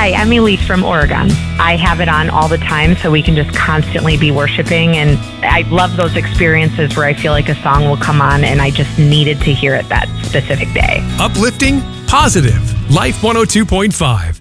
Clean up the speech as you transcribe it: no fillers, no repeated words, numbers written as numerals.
Hi, I'm Elise from Oregon. I have it on all the time so we can just constantly be worshiping. And I love those experiences where I feel like a song will come on and I just needed to hear it that specific day. Uplifting, positive. Life 102.5.